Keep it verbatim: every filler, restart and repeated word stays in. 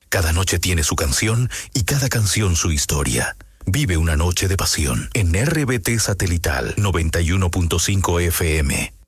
Cada noche tiene su canción y cada canción su historia. Vive una noche de pasión en R B T Satelital noventa y uno punto cinco F M.